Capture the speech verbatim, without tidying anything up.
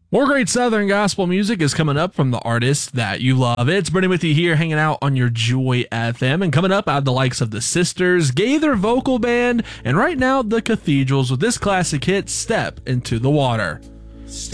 More great Southern gospel music is coming up from the artists that you love. It's Brittany with you here, hanging out on your Joy F M. And coming up, I have the likes of the Sisters, Gaither Vocal Band, and right now, the Cathedrals with this classic hit, Step Into the Water.